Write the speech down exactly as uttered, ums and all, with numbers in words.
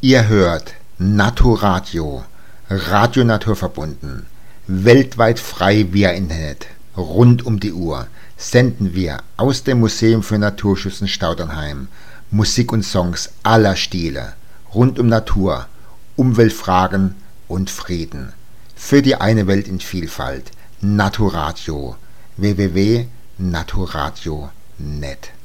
Ihr hört Naturadio, Radio Naturverbunden, weltweit frei via Internet, rund um die Uhr, senden wir aus dem Museum für Naturschutz in Staudernheim Musik und Songs aller Stile, rund um Natur, Umweltfragen und Frieden. Für die eine Welt in Vielfalt, Naturadio, w w w punkt naturadio punkt net.